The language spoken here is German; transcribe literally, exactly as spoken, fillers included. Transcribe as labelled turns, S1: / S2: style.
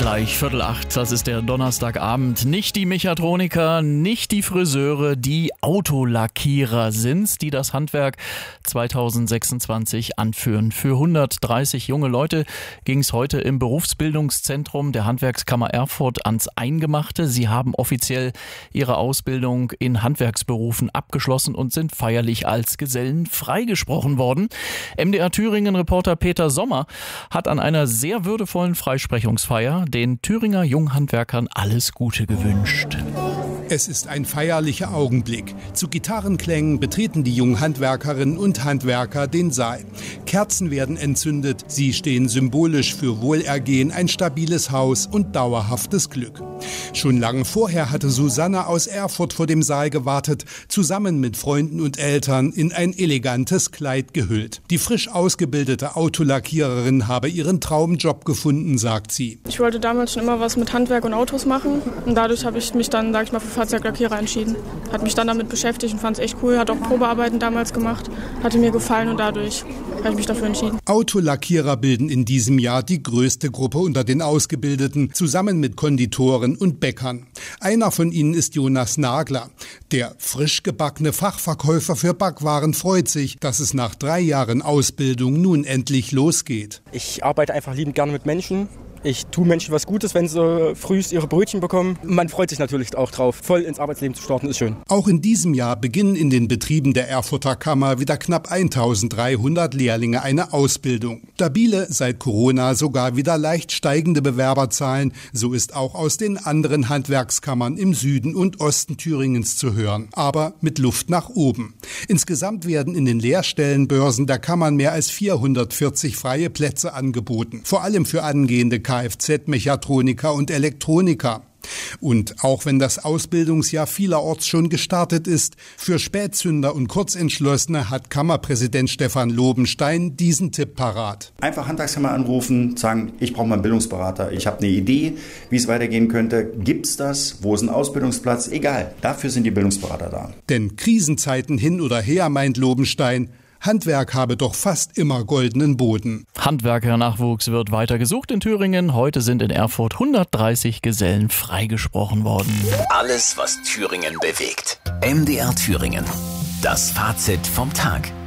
S1: Gleich Viertel acht, das ist der Donnerstagabend. Nicht die Mechatroniker, nicht die Friseure, die Autolackierer sind's, die das Handwerk zweitausendsechsundzwanzig anführen. Für hundertdreißig junge Leute ging's heute im Berufsbildungszentrum der Handwerkskammer Erfurt ans Eingemachte. Sie haben offiziell ihre Ausbildung in Handwerksberufen abgeschlossen und sind feierlich als Gesellen freigesprochen worden. M D R Thüringen-Reporter Peter Sommer hat an einer sehr würdevollen Freisprechungsfeier den Thüringer Junghandwerkern alles Gute gewünscht.
S2: Es ist ein feierlicher Augenblick. Zu Gitarrenklängen betreten die jungen Handwerkerinnen und Handwerker den Saal. Kerzen werden entzündet, sie stehen symbolisch für Wohlergehen, ein stabiles Haus und dauerhaftes Glück. Schon lange vorher hatte Susanne aus Erfurt vor dem Saal gewartet, zusammen mit Freunden und Eltern in ein elegantes Kleid gehüllt. Die frisch ausgebildete Autolackiererin habe ihren Traumjob gefunden, sagt sie.
S3: Ich wollte damals schon immer was mit Handwerk und Autos machen und dadurch habe ich mich dann, sag ich mal, für Fahrzeuglackierer entschieden. Hat mich dann damit beschäftigt und fand es echt cool, hat auch Probearbeiten damals gemacht, hatte mir gefallen und dadurch habe ich mich dafür entschieden.
S2: Autolackierer bilden in diesem Jahr die größte Gruppe unter den Ausgebildeten, zusammen mit Konditoren und Bäckern. Einer von ihnen ist Jonas Nagler. Der frisch gebackene Fachverkäufer für Backwaren freut sich, dass es nach drei Jahren Ausbildung nun endlich losgeht.
S4: Ich arbeite einfach liebend gerne mit Menschen. Ich tue Menschen was Gutes, wenn sie frühst ihre Brötchen bekommen. Man freut sich natürlich auch drauf. Voll ins Arbeitsleben zu starten, ist schön.
S2: Auch in diesem Jahr beginnen in den Betrieben der Erfurter Kammer wieder knapp eintausenddreihundert Lehrlinge eine Ausbildung. Stabile, seit Corona sogar wieder leicht steigende Bewerberzahlen. So ist auch aus den anderen Handwerkskammern im Süden und Osten Thüringens zu hören. Aber mit Luft nach oben. Insgesamt werden in den Lehrstellenbörsen der Kammern mehr als vierhundertvierzig freie Plätze angeboten. Vor allem für angehende Kfz-Mechatroniker und Elektroniker. Und auch wenn das Ausbildungsjahr vielerorts schon gestartet ist, für Spätzünder und Kurzentschlossene hat Kammerpräsident Stefan Lobenstein diesen Tipp parat.
S5: Einfach Handwerkskammer anrufen, sagen, ich brauche mal einen Bildungsberater, ich habe eine Idee, wie es weitergehen könnte. Gibt's das? Wo ist ein Ausbildungsplatz? Egal, dafür sind die Bildungsberater da.
S2: Denn Krisenzeiten hin oder her, meint Lobenstein, Handwerk habe doch fast immer goldenen Boden.
S1: Handwerkernachwuchs wird weiter gesucht in Thüringen. Heute sind in Erfurt hundertdreißig Gesellen freigesprochen worden.
S6: Alles, was Thüringen bewegt. M D R Thüringen. Das Fazit vom Tag.